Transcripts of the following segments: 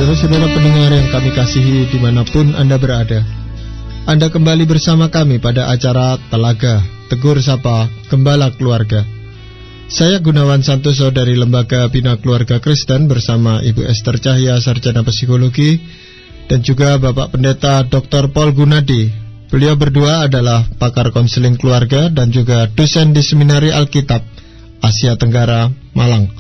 Saudara-saudara pendengar yang kami kasihi dimanapun Anda berada, Anda kembali bersama kami pada acara Telaga Tegur Sapa Gembala Keluarga. Saya Gunawan Santoso dari Lembaga Bina Keluarga Kristen bersama Ibu Esther Cahya, Sarjana Psikologi, dan juga Bapak Pendeta Dr. Paul Gunadi. Beliau berdua adalah pakar konseling keluarga dan juga dosen di Seminari Alkitab Asia Tenggara, Malang.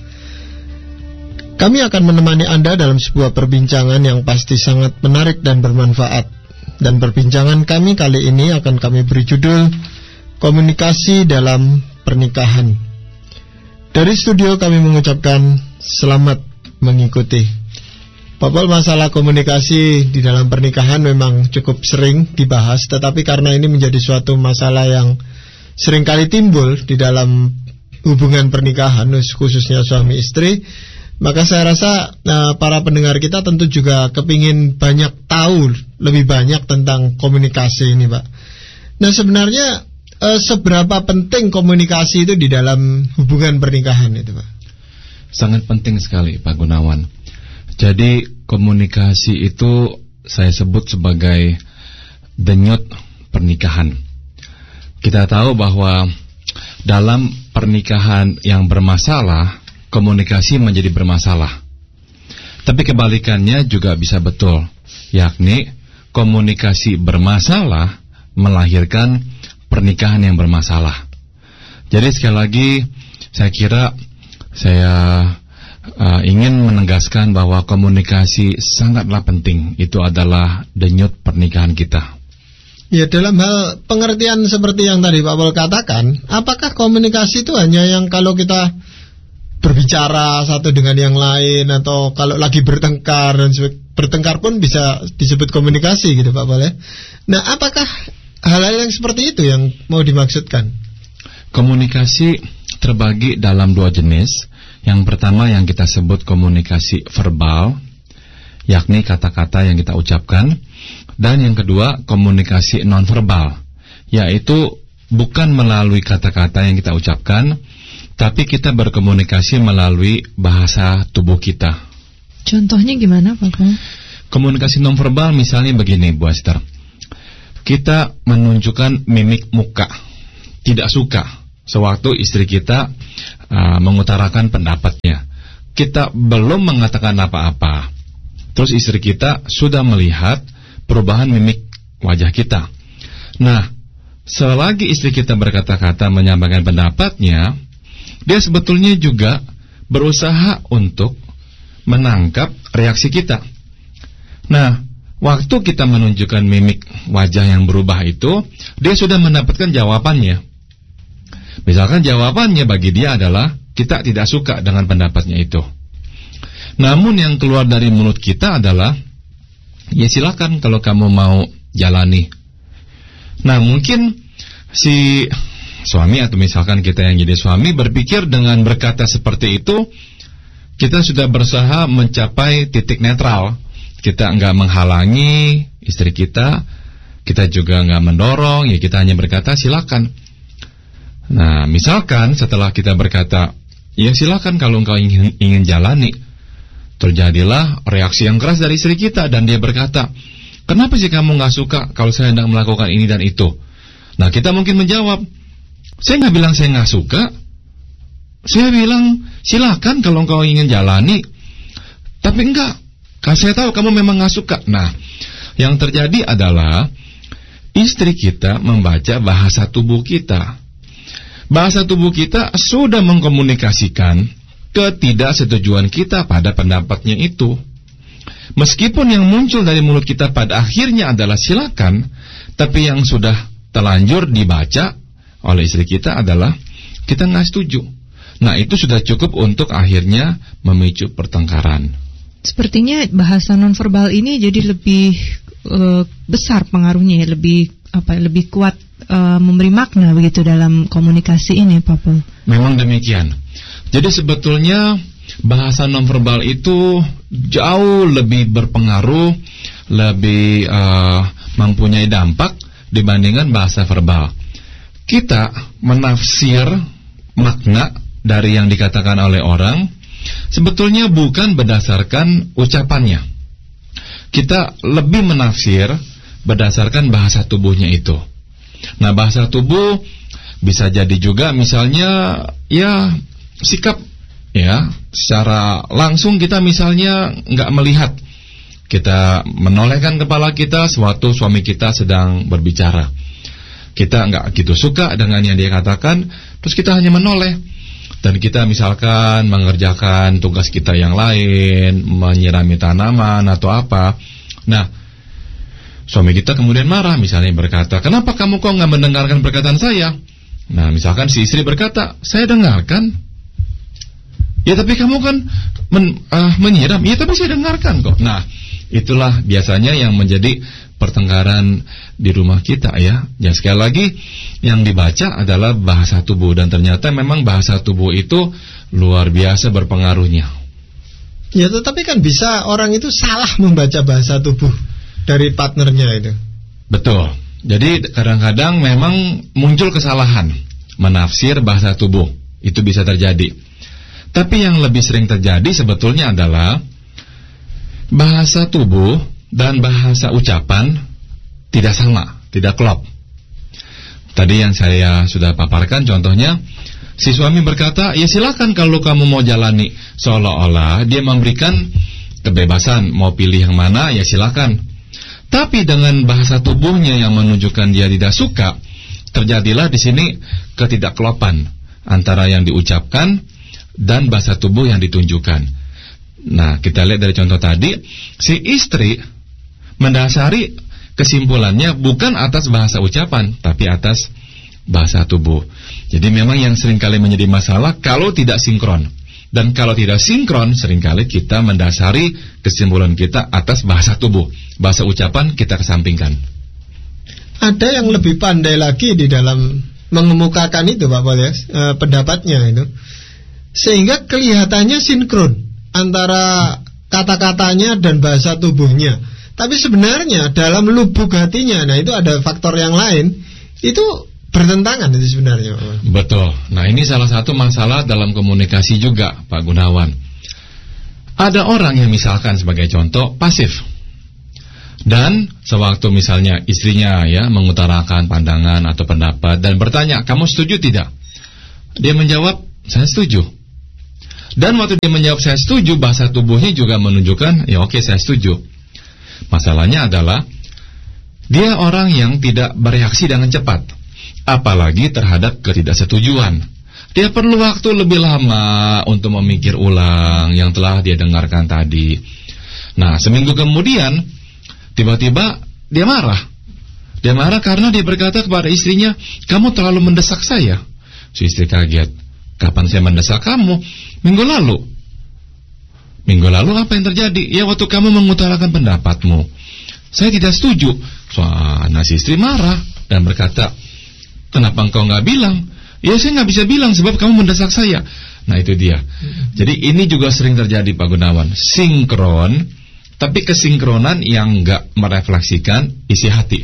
Kami akan menemani Anda dalam sebuah perbincangan yang pasti sangat menarik dan bermanfaat. Dan perbincangan kami kali ini akan kami beri judul Komunikasi dalam Pernikahan. Dari studio kami mengucapkan selamat mengikuti. Bapak, masalah komunikasi di dalam pernikahan memang cukup sering dibahas, tetapi karena ini menjadi suatu masalah yang sering kali timbul di dalam hubungan pernikahan, khususnya suami istri, maka saya rasa para pendengar kita tentu juga kepingin banyak tahu lebih banyak tentang komunikasi ini, Pak. Nah, sebenarnya seberapa penting komunikasi itu di dalam hubungan pernikahan itu, Pak? Sangat penting sekali, Pak Gunawan. Jadi komunikasi itu saya sebut sebagai denyut pernikahan. Kita tahu bahwa dalam pernikahan yang bermasalah, komunikasi menjadi bermasalah. Tapi kebalikannya juga bisa betul, yakni komunikasi bermasalah melahirkan pernikahan yang bermasalah. Jadi sekali lagi saya kira saya ingin menegaskan bahwa komunikasi sangatlah penting. Itu adalah denyut pernikahan kita. Ya, dalam hal pengertian seperti yang tadi Pak Paul katakan, apakah komunikasi itu hanya yang kalau kita berbicara satu dengan yang lain, atau kalau lagi bertengkar, dan bertengkar pun bisa disebut komunikasi gitu, Pak Paul ya? Nah, apakah hal-hal yang seperti itu yang mau dimaksudkan? Komunikasi terbagi dalam dua jenis. Yang pertama yang kita sebut komunikasi verbal, yakni kata-kata yang kita ucapkan. Dan yang kedua komunikasi nonverbal, yaitu bukan melalui kata-kata yang kita ucapkan, tapi kita berkomunikasi melalui bahasa tubuh kita. Contohnya gimana, Pak? Komunikasi nonverbal misalnya begini, Bu Esther. Kita menunjukkan mimik muka, tidak suka sewaktu istri kita mengutarakan pendapatnya. Kita belum mengatakan apa-apa, terus istri kita sudah melihat perubahan mimik wajah kita. Nah, selagi istri kita berkata-kata menyampaikan pendapatnya, dia sebetulnya juga berusaha untuk menangkap reaksi kita. Nah, waktu kita menunjukkan mimik wajah yang berubah itu, dia sudah mendapatkan jawabannya. Misalkan jawabannya bagi dia adalah kita tidak suka dengan pendapatnya itu. Namun yang keluar dari mulut kita adalah, ya silakan kalau kamu mau jalani. Nah, mungkin si suami atau misalkan kita yang jadi suami berpikir dengan berkata seperti itu, kita sudah berusaha mencapai titik netral. Kita enggak menghalangi istri kita juga enggak mendorong, ya kita hanya berkata silakan. Nah, misalkan setelah kita berkata, ya silakan kalau engkau ingin jalani, terjadilah reaksi yang keras dari istri kita dan dia berkata, kenapa sih kamu enggak suka kalau saya hendak melakukan ini dan itu? Nah, kita mungkin menjawab, saya nggak bilang saya nggak suka. Saya bilang silakan kalau engkau ingin jalani. Tapi enggak, karena saya tahu kamu memang nggak suka. Nah, yang terjadi adalah istri kita membaca bahasa tubuh kita. Bahasa tubuh kita sudah mengkomunikasikan ketidaksetujuan kita pada pendapatnya itu. Meskipun yang muncul dari mulut kita pada akhirnya adalah silakan, tapi yang sudah terlanjur dibaca oleh istri kita adalah kita nggak setuju. Nah, itu sudah cukup untuk akhirnya memicu pertengkaran. Sepertinya bahasa nonverbal ini jadi lebih besar pengaruhnya, lebih kuat memberi makna begitu dalam komunikasi ini, Pak Paul. Memang demikian. Jadi sebetulnya bahasa nonverbal itu jauh lebih berpengaruh, lebih mempunyai dampak dibandingkan bahasa verbal. Kita menafsir makna dari yang dikatakan oleh orang sebetulnya bukan berdasarkan ucapannya, kita lebih menafsir berdasarkan bahasa tubuhnya itu. Nah, bahasa tubuh bisa jadi juga misalnya ya sikap, ya secara langsung kita misalnya nggak melihat, kita menolehkan kepala kita sewaktu suami kita sedang berbicara. Kita nggak gitu suka dengan yang dia katakan, terus kita hanya menoleh. Dan kita misalkan mengerjakan tugas kita yang lain, menyirami tanaman atau apa. Nah, suami kita kemudian marah, misalnya berkata, kenapa kamu kok nggak mendengarkan perkataan saya? Nah, misalkan si istri berkata, saya dengarkan. Ya tapi kamu kan menyiram. Ya tapi saya dengarkan kok. Nah, itulah biasanya yang menjadi pertengkaran di rumah kita ya. Ya sekali lagi, yang dibaca adalah bahasa tubuh. Dan ternyata memang bahasa tubuh itu luar biasa berpengaruhnya. Ya tetapi kan bisa orang itu salah membaca bahasa tubuh dari partnernya itu. Betul. Jadi kadang-kadang memang muncul kesalahan menafsir bahasa tubuh. Itu bisa terjadi. Tapi yang lebih sering terjadi sebetulnya adalah bahasa tubuh dan bahasa ucapan tidak sama, tidak klop. Tadi yang saya sudah paparkan contohnya, si suami berkata, ya silakan kalau kamu mau jalani, seolah-olah dia memberikan kebebasan mau pilih yang mana, ya silakan. Tapi dengan bahasa tubuhnya yang menunjukkan dia tidak suka, terjadilah di sini ketidakklopan antara yang diucapkan dan bahasa tubuh yang ditunjukkan. Nah, kita lihat dari contoh tadi, si istri mendasari kesimpulannya bukan atas bahasa ucapan, tapi atas bahasa tubuh. Jadi memang yang seringkali menjadi masalah kalau tidak sinkron. Dan kalau tidak sinkron, seringkali kita mendasari kesimpulan kita atas bahasa tubuh. Bahasa ucapan kita kesampingkan. Ada yang lebih pandai lagi di dalam mengemukakan itu Pak Paul ya, pendapatnya itu. Sehingga kelihatannya sinkron antara kata-katanya dan bahasa tubuhnya. Tapi sebenarnya dalam lubuk hatinya, nah itu ada faktor yang lain, itu bertentangan itu sebenarnya. Betul. Nah ini salah satu masalah dalam komunikasi juga Pak Gunawan. Ada orang yang misalkan sebagai contoh pasif. Dan sewaktu misalnya istrinya ya mengutarakan pandangan atau pendapat dan bertanya, kamu setuju tidak? Dia menjawab, saya setuju. Dan waktu dia menjawab saya setuju, bahasa tubuhnya juga menunjukkan, ya oke, saya setuju. Masalahnya adalah dia orang yang tidak bereaksi dengan cepat, apalagi terhadap ketidaksetujuan. Dia perlu waktu lebih lama untuk memikir ulang yang telah dia dengarkan tadi. Nah, seminggu kemudian tiba-tiba dia marah. Dia marah karena dia berkata kepada istrinya, kamu terlalu mendesak saya. Si istri kaget. Kapan saya mendesak kamu? Minggu lalu. Minggu lalu apa yang terjadi? Ya waktu kamu mengutarakan pendapatmu, saya tidak setuju. Nah si istri marah dan berkata, kenapa engkau nggak bilang? Ya saya nggak bisa bilang sebab kamu mendesak saya. Nah itu dia. Jadi ini juga sering terjadi Pak Gunawan. Sinkron, tapi kesinkronan yang nggak merefleksikan isi hati.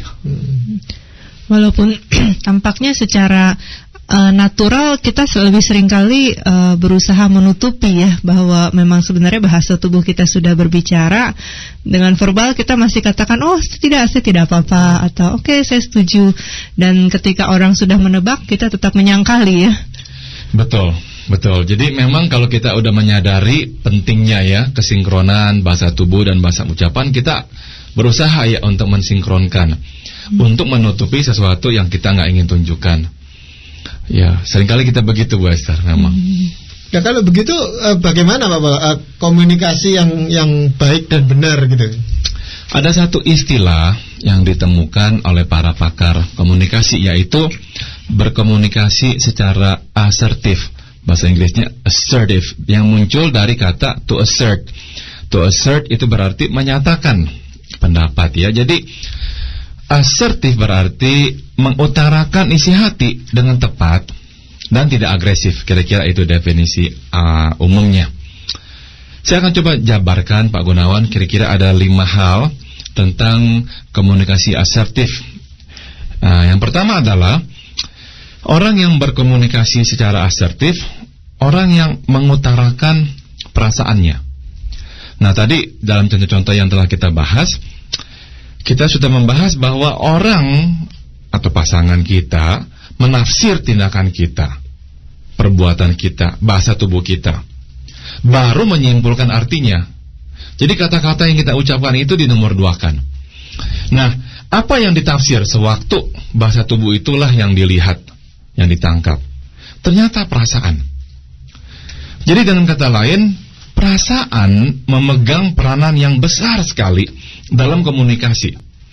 Walaupun tampaknya secara natural kita lebih seringkali berusaha menutupi ya bahwa memang sebenarnya bahasa tubuh kita sudah berbicara. Dengan verbal kita masih katakan oh tidak, saya tidak apa-apa atau oke, saya setuju. Dan ketika orang sudah menebak kita tetap menyangkali ya. Betul. Jadi memang kalau kita udah menyadari pentingnya ya kesinkronan bahasa tubuh dan bahasa ucapan, kita berusaha ya untuk mensinkronkan, untuk menutupi sesuatu yang kita nggak ingin tunjukkan. Ya, seringkali kita begitu Bu Esther memang. Ya kalau begitu bagaimana Bapak komunikasi yang baik dan benar gitu? Ada satu istilah yang ditemukan oleh para pakar komunikasi, yaitu berkomunikasi secara asertif. Bahasa Inggrisnya assertive, yang muncul dari kata to assert. To assert itu berarti menyatakan pendapat ya. Jadi asertif berarti mengutarakan isi hati dengan tepat dan tidak agresif. Kira-kira itu definisi umumnya. Saya akan coba jabarkan Pak Gunawan. Kira-kira ada 5 hal tentang komunikasi asertif. Yang pertama adalah orang yang berkomunikasi secara asertif, orang yang mengutarakan perasaannya. Nah, tadi dalam contoh-contoh yang telah kita bahas, kita sudah membahas bahwa orang atau pasangan kita menafsir tindakan kita, perbuatan kita, bahasa tubuh kita, baru menyimpulkan artinya. Jadi kata-kata yang kita ucapkan itu dinomor duakan. Nah, apa yang ditafsir sewaktu bahasa tubuh itulah yang dilihat, yang ditangkap. Ternyata perasaan. Jadi dengan kata lain, perasaan memegang peranan yang besar sekali dalam komunikasi.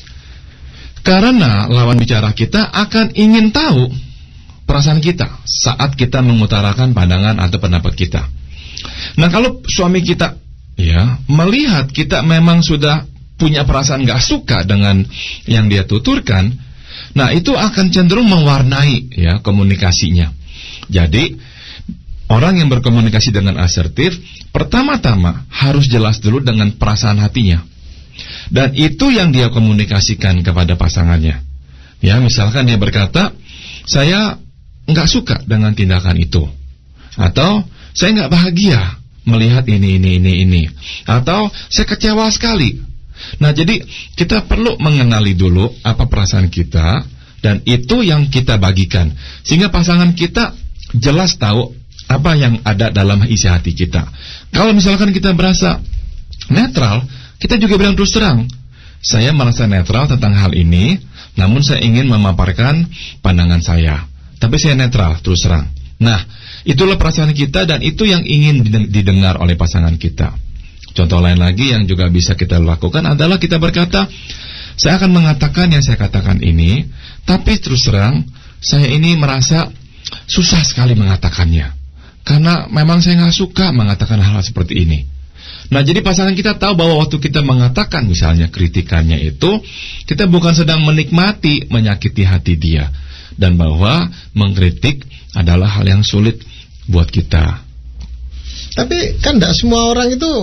Karena lawan bicara kita akan ingin tahu perasaan kita saat kita mengutarakan pandangan atau pendapat kita. Nah, kalau suami kita melihat kita memang sudah punya perasaan gak suka dengan yang dia tuturkan, nah itu akan cenderung mewarnai komunikasinya. Jadi orang yang berkomunikasi dengan asertif pertama-tama harus jelas dulu dengan perasaan hatinya. Dan itu yang dia komunikasikan kepada pasangannya. Ya, misalkan dia berkata, saya gak suka dengan tindakan itu, atau saya gak bahagia melihat ini. Atau saya kecewa sekali. Nah, jadi kita perlu mengenali dulu apa perasaan kita, dan itu yang kita bagikan, sehingga pasangan kita jelas tahu apa yang ada dalam isi hati kita. Kalau misalkan kita berasa netral, kita juga bilang terus terang, saya merasa netral tentang hal ini, namun saya ingin memaparkan pandangan saya, tapi saya netral terus terang. Nah, itulah perasaan kita, dan itu yang ingin didengar oleh pasangan kita. Contoh lain lagi yang juga bisa kita lakukan adalah kita berkata, saya akan mengatakan yang saya katakan ini, tapi terus terang saya ini merasa susah sekali mengatakannya, karena memang saya gak suka mengatakan hal seperti ini. Nah, jadi pasangan kita tahu bahwa waktu kita mengatakan misalnya kritikannya itu, kita bukan sedang menikmati menyakiti hati dia, dan bahwa mengkritik adalah hal yang sulit buat kita. Tapi kan tidak semua orang itu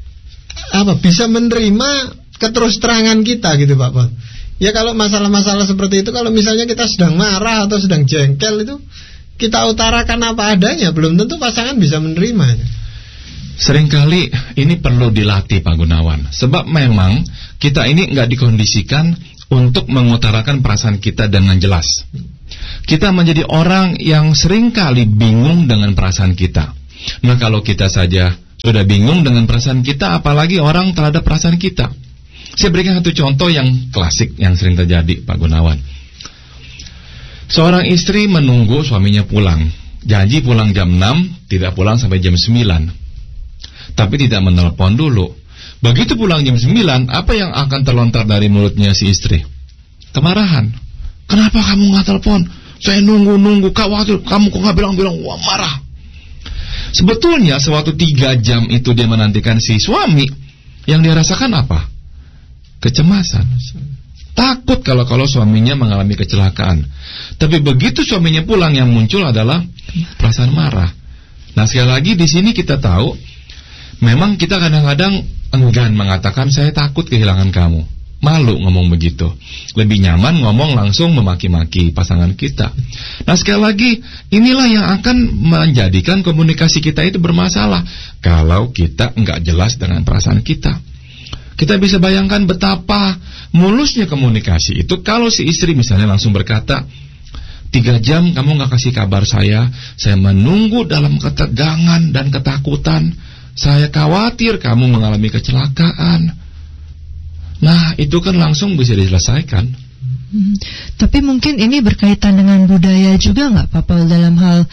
bisa menerima keterus terangan kita gitu, Pak Pol. Ya, kalau masalah-masalah seperti itu, kalau misalnya kita sedang marah atau sedang jengkel, itu kita utarakan apa adanya, belum tentu pasangan bisa menerima. Seringkali ini perlu dilatih, Pak Gunawan. Sebab memang kita ini nggak dikondisikan untuk mengutarakan perasaan kita dengan jelas. Kita menjadi orang yang seringkali bingung dengan perasaan kita. Nah, kalau kita saja sudah bingung dengan perasaan kita, apalagi orang terhadap perasaan kita. Saya berikan satu contoh yang klasik yang sering terjadi, Pak Gunawan. Seorang istri menunggu suaminya pulang. Janji pulang jam 6, tidak pulang sampai jam 9. Tapi tidak menelpon dulu. Begitu pulang jam 9, apa yang akan terlontar dari mulutnya si istri? Kemarahan. Kenapa kamu gak telepon? Saya nunggu, khawatir, kamu kok gak bilang-bilang? Wah, marah. Sebetulnya sewaktu 3 jam itu dia menantikan si suami, yang dia rasakan apa? Kecemasan. Takut kalau suaminya mengalami kecelakaan. Tapi begitu suaminya pulang, yang muncul adalah perasaan marah. Nah, sekali lagi di sini kita tahu, memang kita kadang-kadang enggan mengatakan saya takut kehilangan kamu. Malu ngomong begitu. Lebih nyaman ngomong langsung memaki-maki pasangan kita. Nah, sekali lagi, inilah yang akan menjadikan komunikasi kita itu bermasalah kalau kita nggak jelas dengan perasaan kita. Kita bisa bayangkan betapa mulusnya komunikasi itu kalau si istri misalnya langsung berkata, 3 jam kamu nggak kasih kabar saya menunggu dalam ketegangan dan ketakutan, saya khawatir kamu mengalami kecelakaan. Nah, itu kan langsung bisa diselesaikan. Tapi mungkin ini berkaitan dengan budaya juga nggak, Pak Paul, dalam hal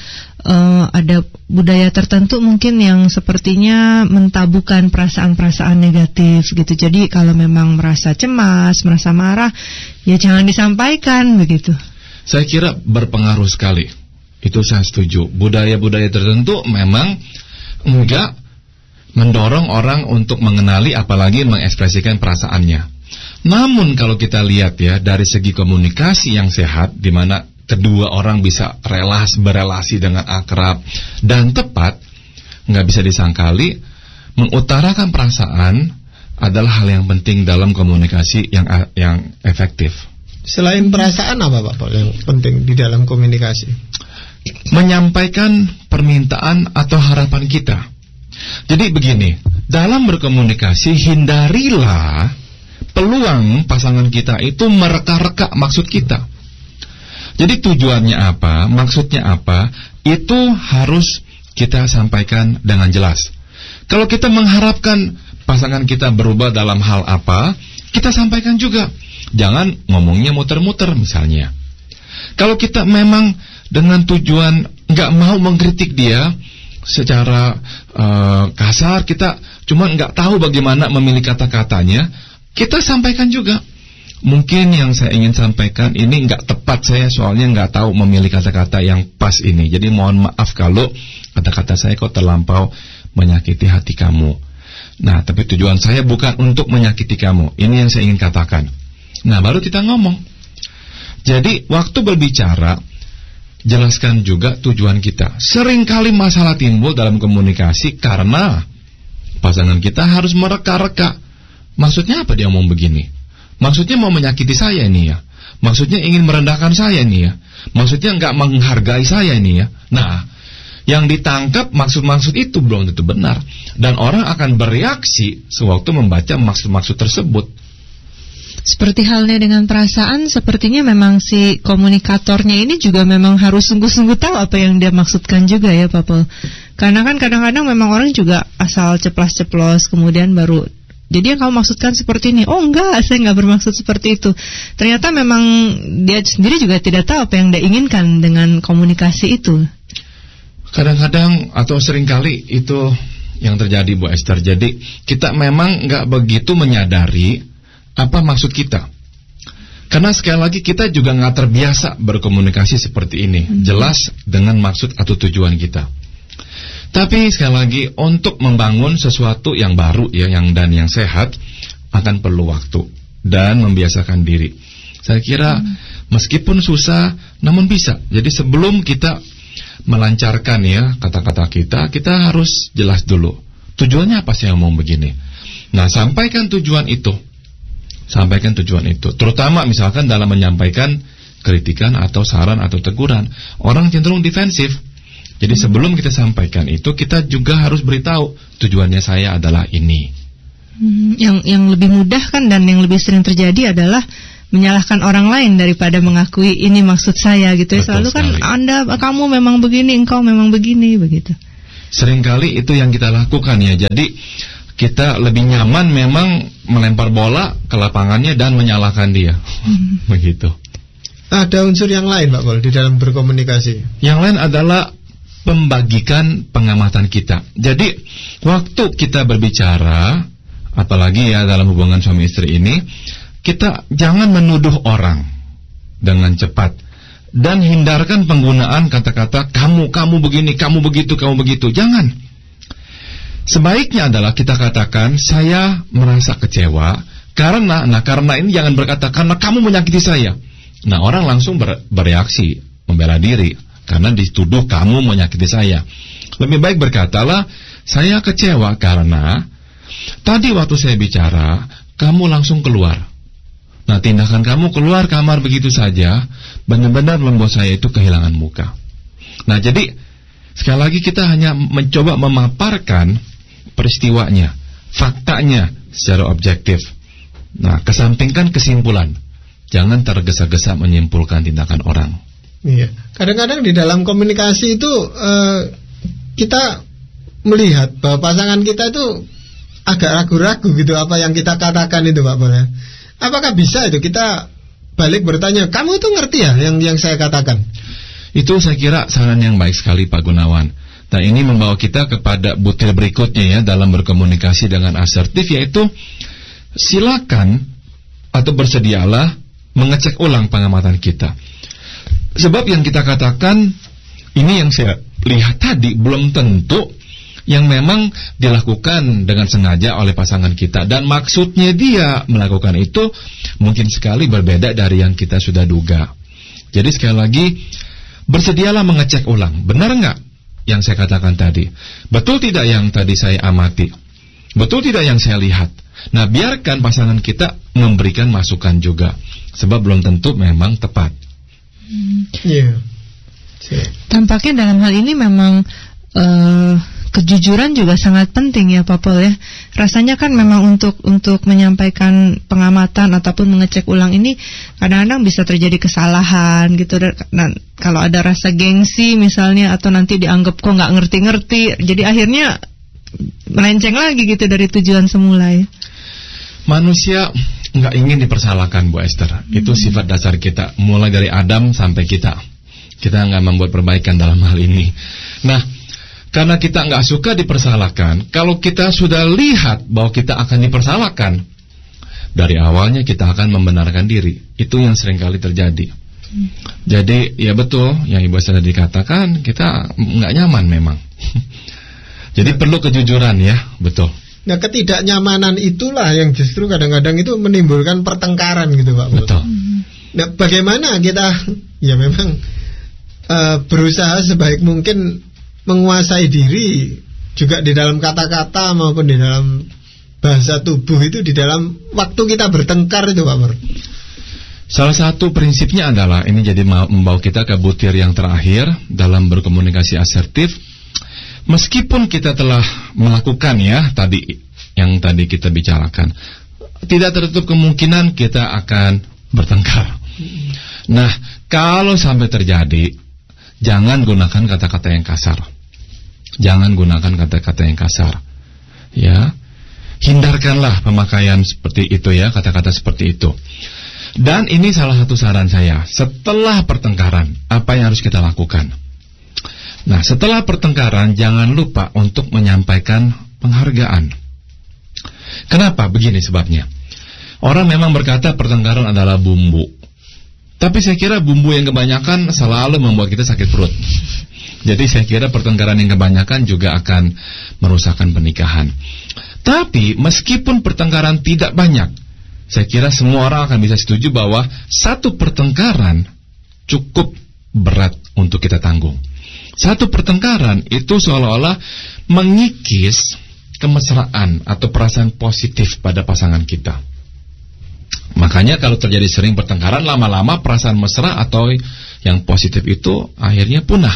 ada budaya tertentu mungkin yang sepertinya mentabukan perasaan-perasaan negatif gitu. Jadi kalau memang merasa cemas, merasa marah, ya jangan disampaikan begitu. Saya kira berpengaruh sekali. Itu saya setuju. Budaya-budaya tertentu memang enggak mendorong orang untuk mengenali, apalagi mengekspresikan perasaannya. Namun kalau kita lihat ya, dari segi komunikasi yang sehat, di mana kedua orang bisa berelasi dengan akrab dan tepat, nggak bisa disangkali, mengutarakan perasaan adalah hal yang penting dalam komunikasi yang efektif. Selain perasaan apa, Pak Paul, yang penting di dalam komunikasi? Menyampaikan permintaan atau harapan kita. Jadi begini, dalam berkomunikasi hindarilah peluang pasangan kita itu mereka-reka maksud kita. Jadi tujuannya apa, maksudnya apa, itu harus kita sampaikan dengan jelas. Kalau kita mengharapkan pasangan kita berubah dalam hal apa, kita sampaikan juga. Jangan ngomongnya muter-muter misalnya. Kalau kita memang dengan tujuan nggak mau mengkritik dia secara kasar, kita cuma nggak tahu bagaimana memilih kata-katanya, kita sampaikan juga. Mungkin yang saya ingin sampaikan ini nggak tepat, saya soalnya nggak tahu memilih kata-kata yang pas ini. Jadi mohon maaf kalau kata-kata saya kok terlampau menyakiti hati kamu. Nah, tapi tujuan saya bukan untuk menyakiti kamu. Ini yang saya ingin katakan. Nah, baru kita ngomong. Jadi waktu berbicara, jelaskan juga tujuan kita. Seringkali masalah timbul dalam komunikasi karena pasangan kita harus mereka-reka. Maksudnya apa dia ngomong begini? Maksudnya mau menyakiti saya ini ya. Maksudnya ingin merendahkan saya ini ya. Maksudnya nggak menghargai saya ini ya. Nah, yang ditangkap maksud-maksud itu belum tentu benar. Dan orang akan bereaksi sewaktu membaca maksud-maksud tersebut. Seperti halnya dengan perasaan, sepertinya memang si komunikatornya ini juga memang harus sungguh-sungguh tahu apa yang dia maksudkan juga ya Pak Paul. Karena kan kadang-kadang memang orang juga asal ceplas-ceplos kemudian baru, jadi yang kamu maksudkan seperti ini. Oh enggak, saya enggak bermaksud seperti itu. Ternyata memang dia sendiri juga tidak tahu apa yang dia inginkan dengan komunikasi itu. Kadang-kadang atau seringkali itu yang terjadi Bu Esther. Jadi kita memang enggak begitu menyadari apa maksud kita. Karena sekali lagi kita juga enggak terbiasa berkomunikasi seperti ini. Jelas dengan maksud atau tujuan kita. Tapi sekali lagi untuk membangun sesuatu yang baru ya, yang sehat akan perlu waktu dan membiasakan diri. Saya kira meskipun susah namun bisa. Jadi sebelum kita melancarkan ya kata-kata kita harus jelas dulu. Tujuannya apa sih yang mau begini? Nah, sampaikan tujuan itu. Sampaikan tujuan itu. Terutama misalkan dalam menyampaikan kritikan atau saran atau teguran, orang cenderung defensif. Jadi sebelum kita sampaikan itu, kita juga harus beritahu tujuannya saya adalah ini. Yang lebih mudah kan dan yang lebih sering terjadi adalah menyalahkan orang lain daripada mengakui ini maksud saya gitu ya. Selalu kan kamu memang begini, engkau memang begini begitu. Seringkali itu yang kita lakukan ya. Jadi kita lebih nyaman memang melempar bola ke lapangannya dan menyalahkan dia. Begitu. Ada unsur yang lain Pak Paul di dalam berkomunikasi. Yang lain adalah membagikan pengamatan kita. Jadi waktu kita berbicara, apalagi ya dalam hubungan suami istri ini, kita jangan menuduh orang dengan cepat dan hindarkan penggunaan kata-kata kamu begini, kamu begitu. Jangan. Sebaiknya adalah kita katakan saya merasa kecewa karena ini jangan berkata karena kamu menyakiti saya. Nah, orang langsung bereaksi, membela diri karena dituduh kamu menyakiti saya. Lebih baik berkatalah, saya kecewa karena tadi waktu saya bicara, kamu langsung keluar. Nah, tindakan kamu keluar kamar begitu saja, benar-benar membuat saya itu kehilangan muka. Nah, jadi sekali lagi kita hanya mencoba memaparkan peristiwanya, faktanya secara objektif. Nah, kesampingkan kesimpulan. Jangan tergesa-gesa menyimpulkan tindakan orang. Iya, kadang-kadang di dalam komunikasi itu kita melihat bahwa pasangan kita itu agak ragu-ragu gitu apa yang kita katakan itu Pak Paul. Apakah bisa itu kita balik bertanya, kamu tuh ngerti ya yang saya katakan? Itu saya kira saran yang baik sekali Pak Gunawan. Nah, ini membawa kita kepada butir berikutnya ya dalam berkomunikasi dengan asertif, yaitu silakan atau bersedialah mengecek ulang pengamatan kita. Sebab yang kita katakan ini yang saya lihat tadi belum tentu yang memang dilakukan dengan sengaja oleh pasangan kita, dan maksudnya dia melakukan itu mungkin sekali berbeda dari yang kita sudah duga. Jadi sekali lagi bersedialah mengecek ulang, benar nggak yang saya katakan tadi? Betul tidak yang tadi saya amati? Betul tidak yang saya lihat? Nah, biarkan pasangan kita memberikan masukan juga, sebab belum tentu memang tepat. Iya. Tampaknya dalam hal ini memang kejujuran juga sangat penting ya Pak Paul ya. Rasanya kan memang untuk menyampaikan pengamatan ataupun mengecek ulang ini kadang-kadang bisa terjadi kesalahan gitu. Dan kalau ada rasa gengsi misalnya, atau nanti dianggap kok nggak ngerti-ngerti, jadi akhirnya melenceng lagi gitu dari tujuan semula ya. Manusia nggak ingin dipersalahkan, Bu Esther. Itu sifat dasar kita, mulai dari Adam sampai kita. Kita nggak membuat perbaikan dalam hal ini. Nah, karena kita nggak suka dipersalahkan, kalau kita sudah lihat bahwa kita akan dipersalahkan, dari awalnya kita akan membenarkan diri. Itu yang seringkali terjadi. Jadi ya betul yang Ibu Esther dikatakan, kita nggak nyaman memang. Jadi perlu kejujuran ya, betul. Nah, ketidaknyamanan itulah yang justru kadang-kadang itu menimbulkan pertengkaran gitu Pak. Betul. Nah, bagaimana kita ya memang berusaha sebaik mungkin menguasai diri juga di dalam kata-kata maupun di dalam bahasa tubuh itu di dalam waktu kita bertengkar itu Pak Pur. Salah satu prinsipnya adalah, ini jadi membawa kita ke butir yang terakhir dalam berkomunikasi asertif. Meskipun kita telah melakukan ya tadi yang tadi kita bicarakan, tidak tertutup kemungkinan kita akan bertengkar. Nah, kalau sampai terjadi, jangan gunakan kata-kata yang kasar. Jangan gunakan kata-kata yang kasar. Ya. Hindarkanlah pemakaian seperti itu ya, kata-kata seperti itu. Dan ini salah satu saran saya, setelah pertengkaran, apa yang harus kita lakukan? Nah, setelah pertengkaran jangan lupa untuk menyampaikan penghargaan. Kenapa? Begini sebabnya. Orang memang berkata pertengkaran adalah bumbu. Tapi saya kira bumbu yang kebanyakan selalu membuat kita sakit perut. Jadi saya kira pertengkaran yang kebanyakan juga akan merusakkan pernikahan. Tapi meskipun pertengkaran tidak banyak, saya kira semua orang akan bisa setuju bahwa satu pertengkaran cukup berat untuk kita tanggung. Satu pertengkaran itu seolah-olah mengikis kemesraan atau perasaan positif pada pasangan kita. Makanya kalau terjadi sering pertengkaran, lama-lama perasaan mesra atau yang positif itu akhirnya punah.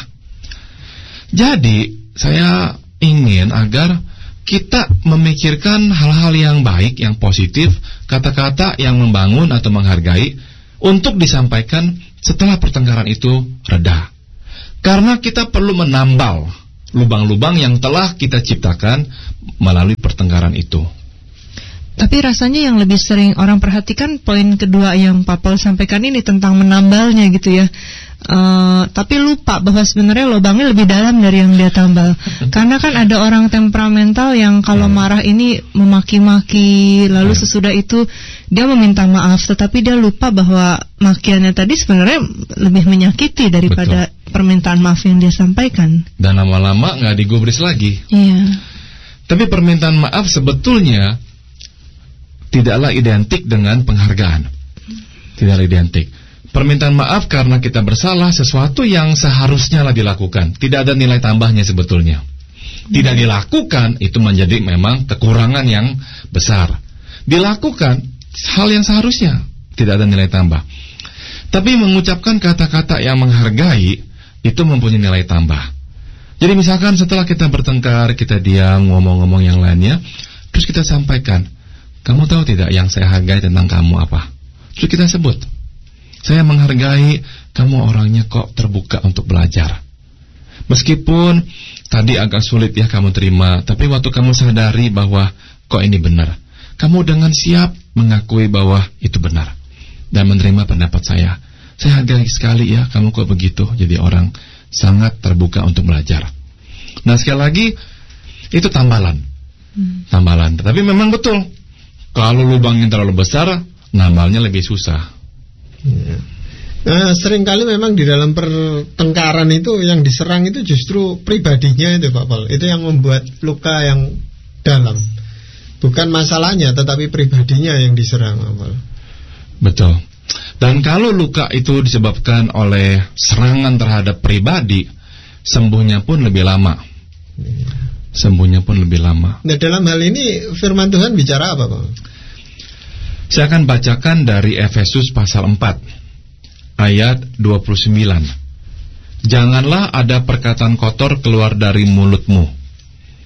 Jadi saya ingin agar kita memikirkan hal-hal yang baik, yang positif, kata-kata yang membangun atau menghargai untuk disampaikan setelah pertengkaran itu reda. Karena kita perlu menambal lubang-lubang yang telah kita ciptakan melalui pertengkaran itu. Tapi rasanya yang lebih sering orang perhatikan poin kedua yang Pak Paul sampaikan ini tentang menambalnya gitu ya. Tapi lupa bahwa sebenarnya lubangnya lebih dalam dari yang dia tambal. Karena kan ada orang temperamental yang kalau marah ini memaki-maki, lalu sesudah itu dia meminta maaf, tetapi dia lupa bahwa makiannya tadi sebenarnya lebih menyakiti daripada permintaan maaf yang dia sampaikan. Dan lama-lama nggak digubris lagi. Iya. Tapi permintaan maaf sebetulnya tidaklah identik dengan penghargaan. Tidaklah identik. Permintaan maaf karena kita bersalah, sesuatu yang seharusnya lah dilakukan. Tidak ada nilai tambahnya sebetulnya. Tidak dilakukan itu menjadi memang kekurangan yang besar. Dilakukan hal yang seharusnya, tidak ada nilai tambah. Tapi mengucapkan kata-kata yang menghargai itu mempunyai nilai tambah. Jadi misalkan setelah kita bertengkar, kita diam, ngomong-ngomong yang lainnya, terus kita sampaikan, kamu tahu tidak yang saya hargai tentang kamu apa? Terus kita sebut, saya menghargai kamu orangnya kok terbuka untuk belajar. Meskipun tadi agak sulit ya kamu terima, tapi waktu kamu sadari bahwa kok ini benar, kamu dengan siap mengakui bahwa itu benar dan menerima pendapat saya. Saya hargai sekali ya kamu kok begitu, jadi orang sangat terbuka untuk belajar. Nah sekali lagi itu tambalan. Tambalan. Tapi memang betul, kalau lubangnya terlalu besar, nambalnya lebih susah. Nah, seringkali memang di dalam pertengkaran itu yang diserang itu justru pribadinya itu Pak Paul. Itu yang membuat luka yang dalam. Bukan masalahnya, tetapi pribadinya yang diserang Pak Paul. Betul. Dan kalau luka itu disebabkan oleh serangan terhadap pribadi, sembuhnya pun lebih lama. Sembuhnya pun lebih lama. Nah, dalam hal ini firman Tuhan bicara apa Pak? Saya akan bacakan dari Efesus pasal 4 ayat 29. Janganlah ada perkataan kotor keluar dari mulutmu,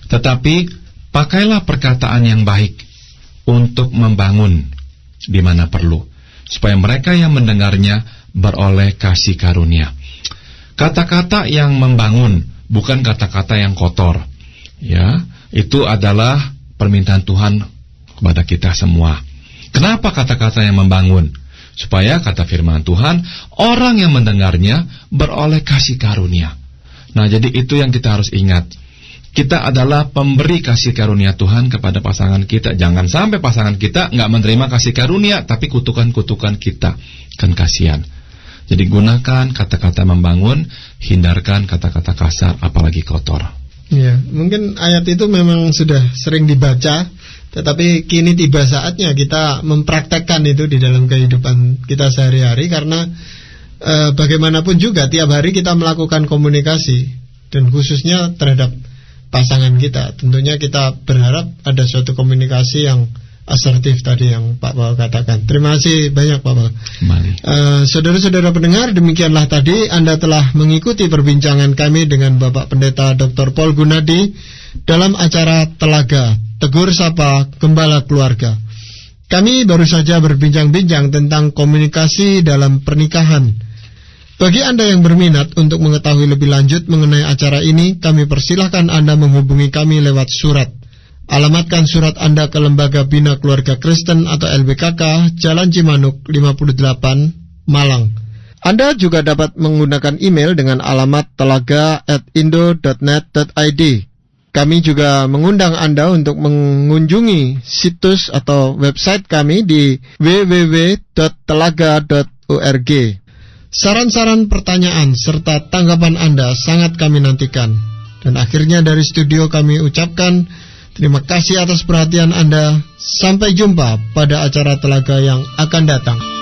Tetapi pakailah perkataan yang baik untuk membangun di mana perlu, supaya mereka yang mendengarnya beroleh kasih karunia. Kata-kata yang membangun, bukan kata-kata yang kotor. Ya, itu adalah permintaan Tuhan kepada kita semua. Kenapa kata-kata yang membangun? Supaya, kata firman Tuhan, orang yang mendengarnya beroleh kasih karunia. Nah, jadi itu yang kita harus ingat. Kita adalah pemberi kasih karunia Tuhan kepada pasangan kita. Jangan sampai pasangan kita nggak menerima kasih karunia, tapi kutukan-kutukan kita. Kan kasihan. Jadi gunakan kata-kata membangun, hindarkan kata-kata kasar, apalagi kotor. Ya, mungkin ayat itu memang sudah sering dibaca, tetapi kini tiba saatnya kita mempraktekkan itu di dalam kehidupan kita sehari-hari. Karena bagaimanapun juga tiap hari kita melakukan komunikasi, dan khususnya terhadap pasangan kita. Tentunya kita berharap ada suatu komunikasi yang asertif tadi yang Pak Paul katakan. Terima kasih banyak Pak Paul. Saudara-saudara pendengar, demikianlah tadi Anda telah mengikuti perbincangan kami dengan Bapak Pendeta Dr. Paul Gunadi dalam acara Telaga, Tegur Sapa Gembala Keluarga. Kami baru saja berbincang-bincang tentang komunikasi dalam pernikahan. Bagi Anda yang berminat untuk mengetahui lebih lanjut mengenai acara ini, kami persilahkan Anda menghubungi kami lewat surat. Alamatkan surat Anda ke Lembaga Bina Keluarga Kristen atau LBKK, Jalan Cimanuk 58, Malang. Anda juga dapat menggunakan email dengan alamat telaga@indo.net.id. Kami juga mengundang Anda untuk mengunjungi situs atau website kami di www.telaga.org. Saran-saran, pertanyaan, serta tanggapan Anda sangat kami nantikan. Dan akhirnya dari studio kami ucapkan terima kasih atas perhatian Anda. Sampai jumpa pada acara Telaga yang akan datang.